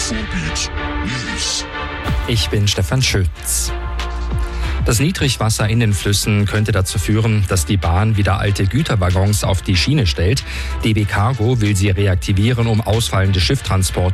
Infobeat News. Ich bin Stefan Schütz. Das Niedrigwasser in den Flüssen könnte dazu führen, dass die Bahn wieder alte Güterwaggons auf die Schiene stellt. DB Cargo will sie reaktivieren, um ausfallende Schifftransporte